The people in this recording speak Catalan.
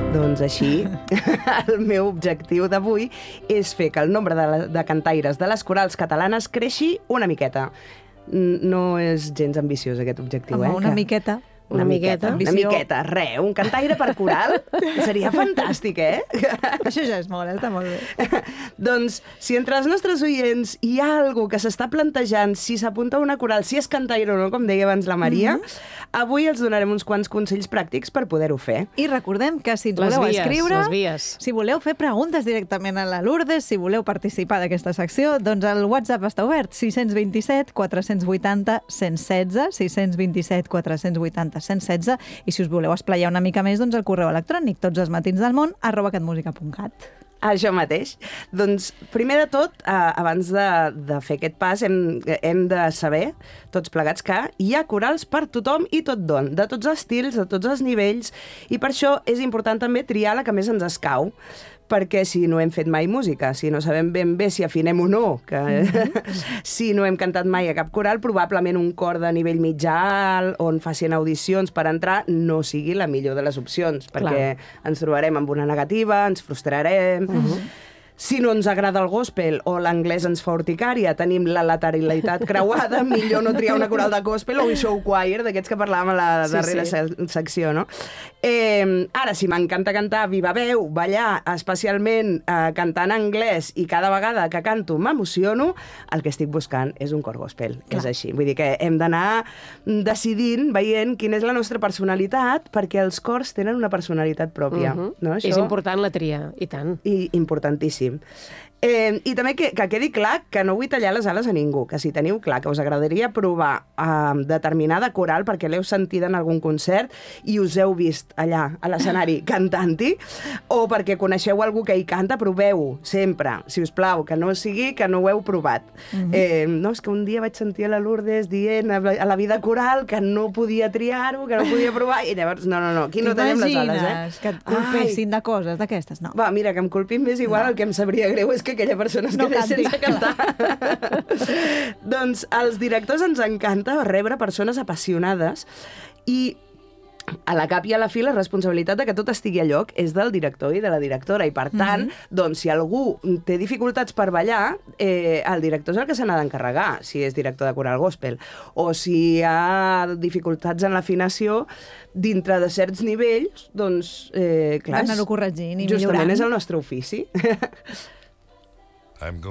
Doncs així, el meu objectiu d'avui és fer que el nombre de cantaires de les corals catalanes creixi una miqueta. No és gens ambiciós aquest objectiu, Home, una miqueta. Una miqueta, un cantaire per coral seria fantàstic, Això ja és molt, està molt bé. Doncs, si entre els nostres oients hi ha algú que s'està plantejant si s'apunta a una coral, si és cantaire o no, com deia abans la Maria, avui els donarem uns quants consells pràctics per poder-ho fer. I recordem que si ens voleu escriure, si voleu fer preguntes directament a la Lourdes, si voleu participar d'aquesta secció, doncs el WhatsApp està obert, 627 480 116, 627 480 116, i si us voleu esplaiar una mica més, doncs el correu electrònic totselsmatinsdelmón @catmusica.cat. Això mateix. Doncs, primer de tot, abans de fer aquest pas, hem de saber, tots plegats, que hi ha corals per tothom i tot don, de tots els estils, de tots els nivells, i per això és important també triar la que més ens escau, perquè si no hem fet mai música, si no sabem ben bé si afinem o no, si no hem cantat mai a cap coral, probablement un cor de nivell mitjà on facin audicions per entrar no sigui la millor de les opcions, perquè ens trobarem amb una negativa, ens frustrarem. Si no ens agrada el gospel o l'anglès ens fa urticària, tenim la lateralitat creuada, millor no triar una coral de gospel o un show choir, d'aquests que parlàvem a la darrera secció, no? Ara, si m'encanta cantar viva veu, ballar, especialment cantar en anglès, i cada vegada que canto m'emociono, el que estic buscant és un cor gospel. És així. Vull dir que hem d'anar decidint, veient quina és la nostra personalitat, perquè els cors tenen una personalitat pròpia. És important la tria, i tant. I importantíssim. I també que quedi clar que no vull tallar les ales a ningú, que si teniu clar que us agradaria provar determinada coral perquè l'heu sentida en algun concert i us heu vist allà a l'escenari cantant-hi, o perquè coneixeu algú que hi canta, proveu-ho sempre, si us plau, que no sigui que no ho heu provat. No, és que un dia vaig sentir a la Lourdes dient a la vida coral que no podia triar-ho, que no podia provar, i llavors, no, aquí no tallem les ales, T'imagines que et culpessin de coses d'aquestes? No. Va, mira, que em culpin més igual, el que em sabria greu és que aquella persona es quedés sense cantar. Doncs als directors ens encanta rebre persones apassionades i a la cap i a la fi la responsabilitat de que tot estigui a lloc és del director i de la directora, i per tant, doncs, si algú té dificultats per ballar, el director és el que se n'ha d'encarregar, si és director de coral gospel, o si hi ha dificultats en l'afinació dintre de certs nivells, doncs, clar, anar-ho corregint i millorant. justament és el nostre ofici.